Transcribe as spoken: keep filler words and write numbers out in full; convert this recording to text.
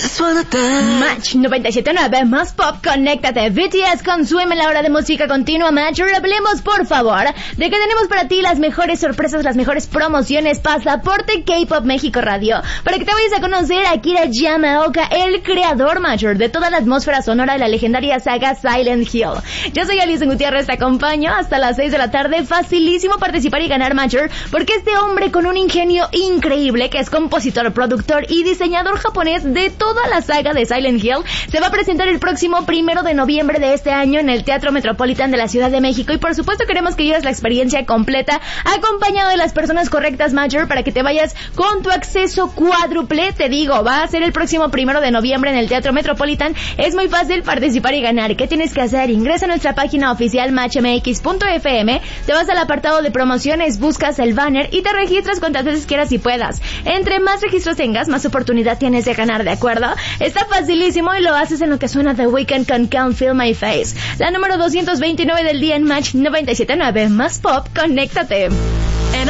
Match noventa y siete punto nueve más pop, conéctate. B T S con Swim en la hora de música continua. Match, hablemos por favor de que tenemos para ti las mejores sorpresas, las mejores promociones. Pasaporte K-Pop México Radio, para que te vayas a conocer a Akira Yamaoka, el creador mayor de toda la atmósfera sonora de la legendaria saga Silent Hill. Yo soy Alison Gutiérrez, te acompaño hasta las seis de la tarde. Facilísimo participar y ganar Major, porque este hombre con un ingenio increíble, que es compositor, productor y diseñador japonés de toda la saga de Silent Hill, se va a presentar el próximo primero de noviembre de este año en el Teatro Metropolitan de la Ciudad de México. Y por supuesto queremos que lleves la experiencia completa, acompañado de las personas correctas, Major, para que te vayas con tu acceso cuádruple. Te digo, va a ser el próximo primero de noviembre en el Teatro Metropolitan. Es muy fácil participar y ganar. ¿Qué tienes que hacer? Ingresa a nuestra página oficial match m x punto f m, te vas al apartado de promociones, buscas el banner y te registras cuantas veces quieras y puedas. Entre más registros tengas, más oportunidad tienes de ganar, ¿de acuerdo? Está facilísimo y lo haces en lo que suena The Weeknd con Can't Feel My Face. La número doscientos veintinueve del día en Match noventa y siete punto nueve más pop, conéctate.